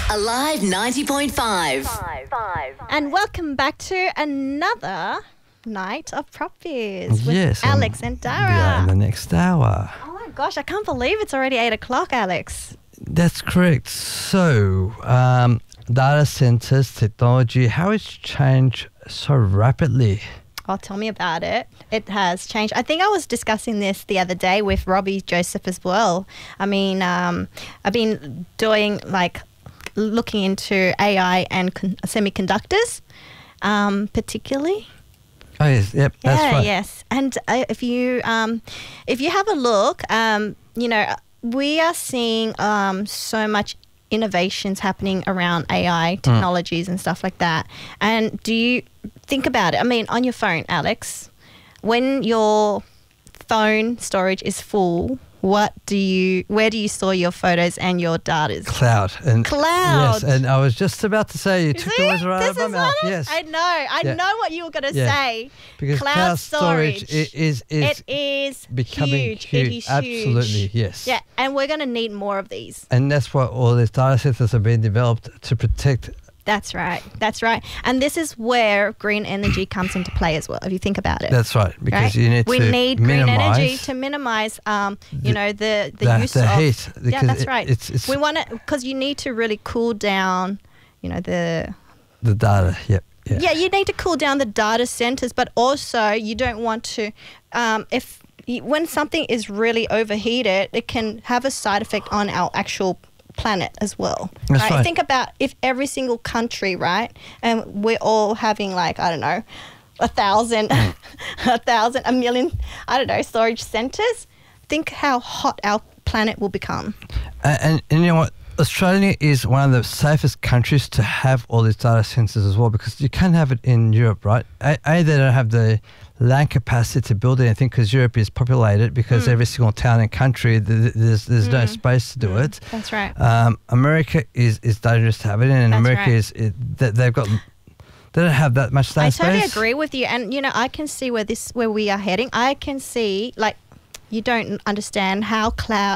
Alive 90.5. And welcome back to another night of Prop Biz with Yes, Alex and We are in Dara. the next hour. Oh my gosh, I can't believe it's already 8 o'clock, Alex. That's correct. So, data centers, technology, how it's changed so rapidly. Oh, tell me about it. It has changed. I think I was discussing this the other day with Robbie Joseph as well. I mean, I've been doing looking into AI and semiconductors, particularly. Oh, yes, yep, that's right. Yes. And if you have a look, we are seeing so much innovations happening around AI technologies and stuff like that. And do you think about it? I mean, on your phone, Alex, when your phone storage is full, where do you store your photos and your data? Cloud. Cloud. Yes, and I was just about to say, you took the words right out of my mouth. Yes. I know. I know what you were going to say. Because cloud storage is it is becoming huge. huge. It is Absolutely, huge. yes. Yeah, and we're going to need more of these. And that's why all these data centers are being developed to protect. That's right. And this is where green energy comes into play as well, if you think about it. That's right, because you need we to need green energy minimize to minimize, the use the of heat. Yeah, Because that's right. It's We want it because you need to really cool down, the data. Yep. Yeah, you need to cool down the data centers, but also you don't want to, when something is really overheated, it can have a side effect on our actual planet as well. That's right. Think about if every single country, right, and we're all having 1,000, a million, storage centers. Think how hot our planet will become. And you know what? Australia is one of the safest countries to have all these data centers as well, because you can't have it in Europe, right? They don't have the land capacity to build anything because Europe is populated, because every single town and country, there's no space to do it. That's right. America is dangerous to have it in, and That's America right. they don't have that much land space. I totally agree with you, and I can see where we are heading. I can see you don't understand how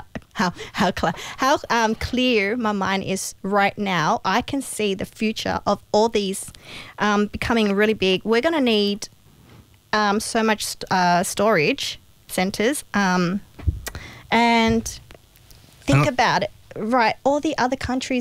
clear my mind is right now. I can see the future of all these becoming really big. We're going to need so much storage centers, and think about it. Right, all the other countries